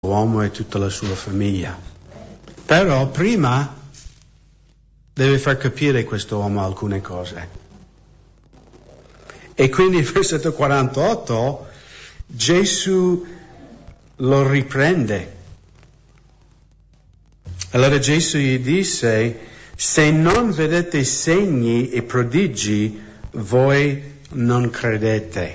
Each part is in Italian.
uomo e tutta la sua famiglia. Però prima deve far capire questo uomo alcune cose. E quindi il versetto 48 Gesù lo riprende. Allora Gesù gli disse: se non vedete segni e prodigi, voi non credete.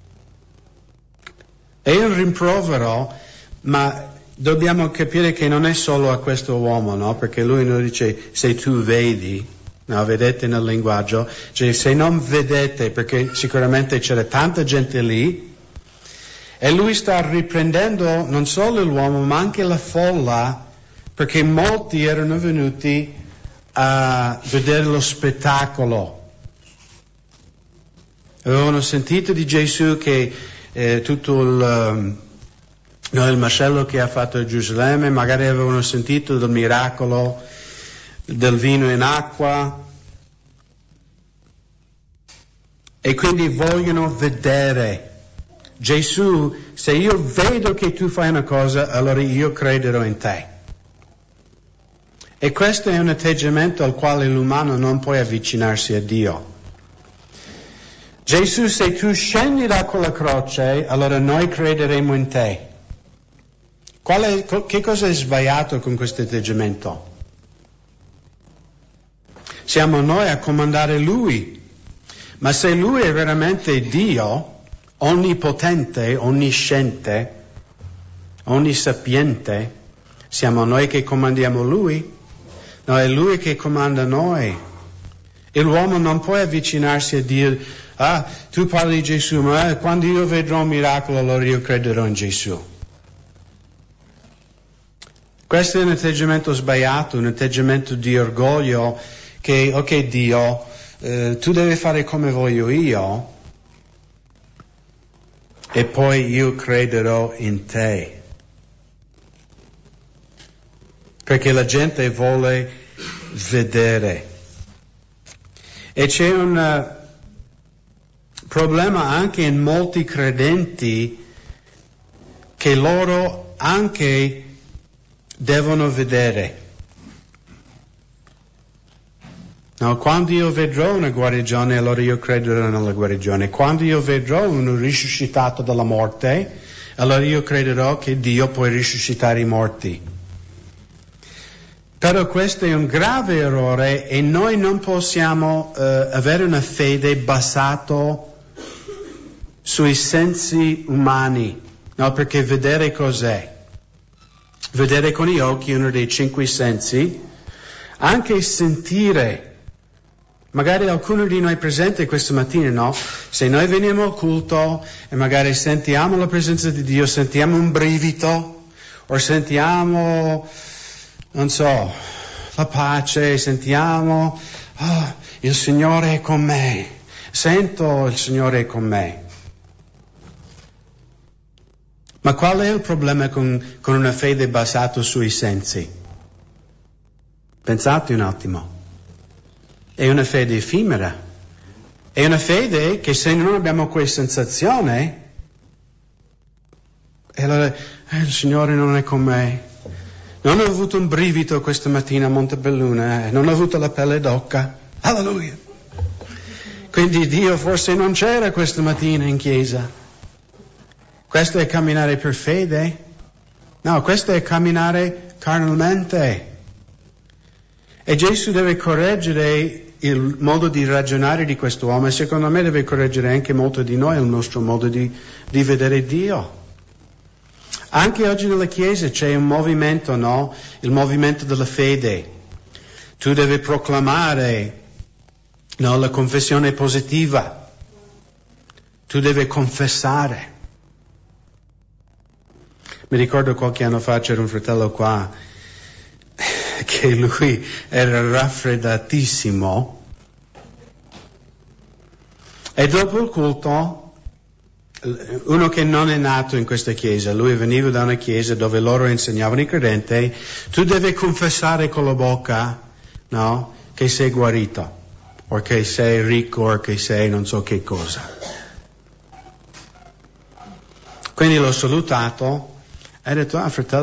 È un rimprovero, ma dobbiamo capire che non è solo a questo uomo, no? Perché lui non dice se tu vedi, no? Vedete nel linguaggio, cioè se non vedete, perché sicuramente c'era tanta gente lì, e lui sta riprendendo non solo l'uomo ma anche la folla, perché molti erano venuti a vedere lo spettacolo. Avevano sentito di Gesù che tutto il macello che ha fatto a Gerusalemme, magari avevano sentito del miracolo del vino in acqua, e quindi vogliono vedere. Gesù, se io vedo che tu fai una cosa, allora io crederò in te. E questo è un atteggiamento al quale l'umano non può avvicinarsi a Dio. Gesù, se tu scendi da quella croce, allora noi crederemo in te. Che cosa è sbagliato con questo atteggiamento? Siamo noi a comandare Lui, ma se Lui è veramente Dio, onnipotente, onnisciente, onnisapiente, siamo noi che comandiamo Lui? No, è Lui che comanda noi. E l'uomo non può avvicinarsi a dire: ah, tu parli di Gesù, ma quando io vedrò un miracolo allora io crederò in Gesù. Questo è un atteggiamento sbagliato, un atteggiamento di orgoglio che, ok Dio, tu devi fare come voglio io e poi io crederò in te. Perché la gente vuole vedere. E c'è un problema anche in molti credenti che loro anche devono vedere. No, quando io vedrò una guarigione, allora io crederò nella guarigione. Quando io vedrò uno risuscitato dalla morte, allora io crederò che Dio può risuscitare i morti. Però questo è un grave errore e noi non possiamo avere una fede basata sui sensi umani, no? Perché vedere cos'è? Vedere con gli occhi è uno dei 5 sensi, anche sentire. Magari alcuno di noi presente questa mattina, no? Se noi veniamo al culto e magari sentiamo la presenza di Dio, sentiamo un brivido, o sentiamo, non so, la pace, sentiamo, oh, il Signore è con me, sento il Signore è con me. Ma qual è il problema con una fede basata sui sensi? Pensate un attimo. È una fede effimera. È una fede che se non abbiamo quella sensazione, allora il Signore non è con me. Non ho avuto un brivido questa mattina a Montebelluna, non ho avuto la pelle d'oca. Alleluia! Quindi Dio forse non c'era questa mattina in chiesa. Questo è camminare per fede? No, questo è camminare carnalmente. E Gesù deve correggere il modo di ragionare di questo uomo e secondo me deve correggere anche molto di noi il nostro modo di vedere Dio. Anche oggi nella Chiesa c'è un movimento, no? Il movimento della fede. Tu devi proclamare, no, la confessione positiva. Tu devi confessare. Mi ricordo qualche anno fa c'era un fratello qua che lui era raffreddatissimo e dopo il culto, uno che non è nato in questa chiesa, lui veniva da una chiesa dove loro insegnavano i credenti, tu devi confessare con la bocca, no, che sei guarito, o che sei ricco, o che sei non so che cosa. Quindi l'ho salutato Hai detto, fratello,